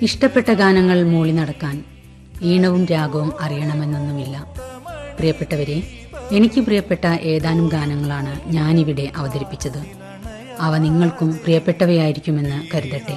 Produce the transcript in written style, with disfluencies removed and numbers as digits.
ഇഷ്ടപ്പെട്ട ഗാനങ്ങൾ മൂളി നടക്കാൻ ഈണവും രാഗവും അറിയണമെന്നൊന്നുമില്ല. പ്രിയപ്പെട്ടവരെ, എനിക്ക് പ്രിയപ്പെട്ട ഏതാനും ഗാനങ്ങളാണ് ഞാനിവിടെ അവതരിപ്പിച്ചത്. അവ നിങ്ങൾക്കും പ്രിയപ്പെട്ടവയായിരിക്കുമെന്ന് കരുതട്ടെ.